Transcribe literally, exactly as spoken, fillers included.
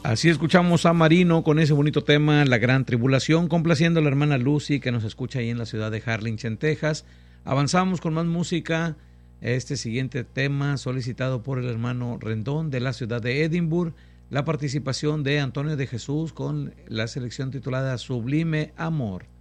Así escuchamos a Marino con ese bonito tema, La Gran Tribulación, complaciendo a la hermana Lucy que nos escucha ahí en la ciudad de Harlingen, Texas. Avanzamos con más música. Este siguiente tema solicitado por el hermano Rendón de la ciudad de Edimburgo, la participación de Antonio de Jesús con la selección titulada Sublime Amor.